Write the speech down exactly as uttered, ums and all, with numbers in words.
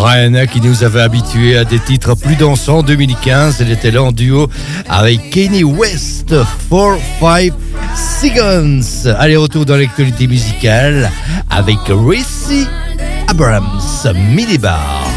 Rihanna qui nous avait habitués à des titres plus dansants en deux mille quinze. Elle était là en duo avec Kanye West, four five Seconds. Allez, retour dans l'actualité musicale avec Reese Abrams, Minibar.